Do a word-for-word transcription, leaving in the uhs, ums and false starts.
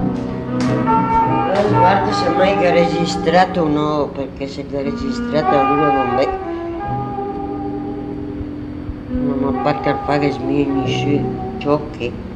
Eh, guarda se mai che ha registrato o no, perché se l'ha registrata lui non è. Non ho fatto fare smieni su, ciocchi.